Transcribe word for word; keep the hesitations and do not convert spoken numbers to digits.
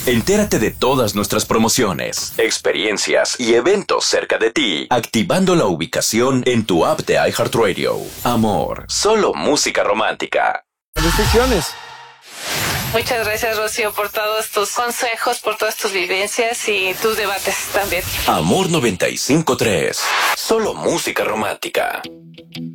Entérate de todas nuestras promociones, experiencias y eventos cerca de ti, activando la ubicación en tu app de iHeartRadio. Amor, solo música romántica. Restricciones. Muchas gracias, Rocío, por todos tus consejos, por todas tus vivencias y tus debates también. Amor noventa y cinco punto tres, solo música romántica.